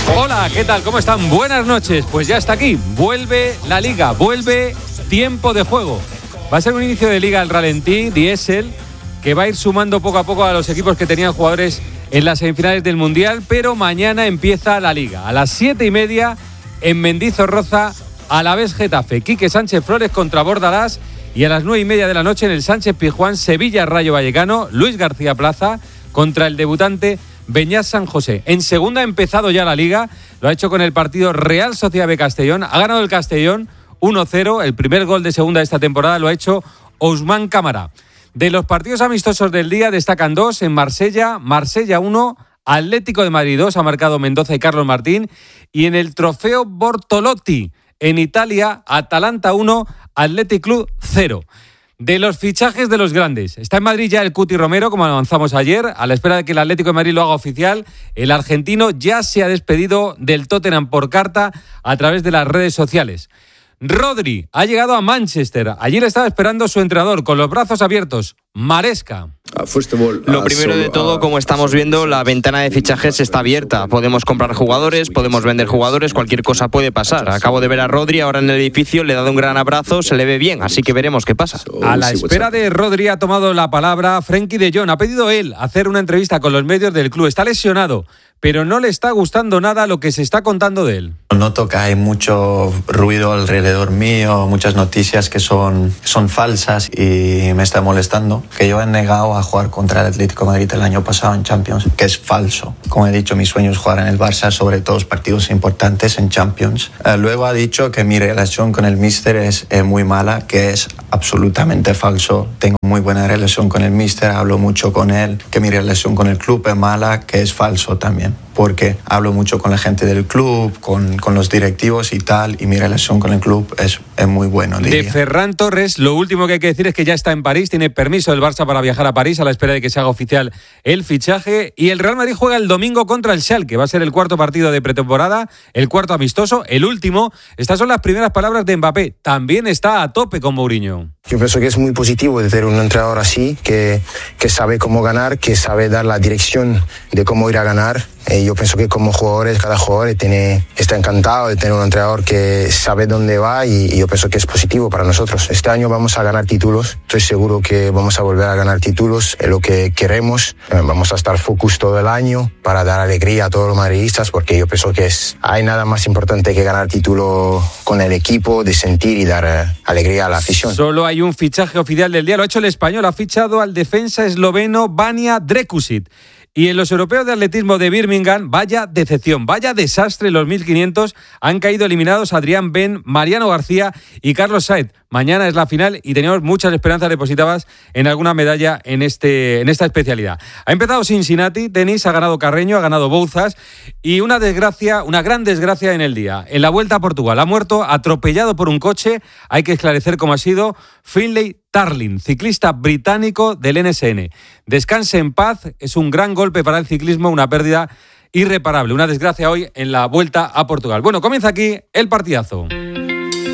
Hola, ¿qué tal? ¿Cómo están? Buenas noches. Pues ya está aquí. Vuelve la Liga, vuelve tiempo de juego. Va a ser un inicio de Liga al ralentí, diésel, que va a ir sumando poco a poco a los equipos que tenían jugadores en las semifinales del Mundial, pero mañana empieza la Liga. A las 7:30 en Mendizorroza, Alavés Getafe, Quique Sánchez Flores contra Bordalás, y a las 9:30 de la noche en el Sánchez Pizjuán, Sevilla Rayo Vallecano, Luis García Plaza contra el debutante Beñat San José. En segunda ha empezado ya la Liga, lo ha hecho con el partido Real Sociedad B Castellón, ha ganado el Castellón 1-0, el primer gol de segunda de esta temporada lo ha hecho Ousmane Camara. De los partidos amistosos del día destacan dos: en Marsella 1, Atlético de Madrid 2, ha marcado Mendoza y Carlos Martín, y en el Trofeo Bortolotti en Italia, Atalanta 1, Athletic Club 0. De los fichajes de los grandes, está en Madrid ya el Cuti Romero, como avanzamos ayer, a la espera de que el Atlético de Madrid lo haga oficial. El argentino ya se ha despedido del Tottenham por carta a través de las redes sociales. Rodri ha llegado a Manchester. Allí le estaba esperando su entrenador con los brazos abiertos, Maresca. Lo primero de todo, como estamos viendo, la ventana de fichajes está abierta. Podemos comprar jugadores, podemos vender jugadores, cualquier cosa puede pasar. Acabo de ver a Rodri ahora en el edificio, le he dado un gran abrazo, se le ve bien, así que veremos qué pasa. A la espera de Rodri ha tomado la palabra Frenkie de Jong. Ha pedido él hacer una entrevista con los medios del club. Está lesionado, pero no le está gustando nada lo que se está contando de él. Noto que hay mucho ruido alrededor mío, muchas noticias que son falsas y me está molestando. Que yo he negado a jugar contra el Atlético de Madrid el año pasado en Champions, que es falso. Como he dicho, mi sueño es jugar en el Barça, sobre todo los partidos importantes en Champions. Luego ha dicho que mi relación con el míster es muy mala, que es absolutamente falso. Tengo muy buena relación con el míster, hablo mucho con él. Que mi relación con el club es mala, que es falso también, porque hablo mucho con la gente del club, con los directivos y tal, y mi relación con el club es muy bueno, diría. De Ferran Torres, lo último que hay que decir es que ya está en París, tiene permiso del Barça para viajar a París a la espera de que se haga oficial el fichaje, y el Real Madrid juega el domingo contra el Schalke. Va a ser el cuarto partido de pretemporada, el cuarto amistoso, el último. Estas son las primeras palabras de Mbappé. También está a tope con Mourinho. Yo pienso que es muy positivo de tener un entrenador así, que sabe cómo ganar, que sabe dar la dirección de cómo ir a ganar. Yo pienso que como jugadores, cada jugador está encantado de tener un entrenador que sabe dónde va, y yo pienso que es positivo para nosotros. Este año vamos a ganar títulos, estoy seguro que vamos a volver a ganar títulos, es lo que queremos. Vamos a estar focus todo el año para dar alegría a todos los madridistas, porque yo pienso que hay nada más importante que ganar título con el equipo, de sentir y dar alegría a la afición. Solo hay un fichaje oficial del día, lo ha hecho el Español, ha fichado al defensa esloveno Vanja Drekušić. Y en los europeos de atletismo de Birmingham, vaya decepción, vaya desastre. Los 1500 han caído eliminados Adrián Ben, Mariano García y Carlos Saez. Mañana es la final y tenemos muchas esperanzas depositadas en alguna medalla en esta especialidad. Ha empezado Cincinnati, tenis, ha ganado Carreño, ha ganado Bouzas, y una gran desgracia en el día. En la Vuelta a Portugal ha muerto atropellado por un coche. Hay que esclarecer cómo ha sido Finlay Tarling, ciclista británico del NSN. Descanse en paz, es un gran golpe para el ciclismo, una pérdida irreparable, una desgracia hoy en la Vuelta a Portugal. Bueno, comienza aquí el partidazo.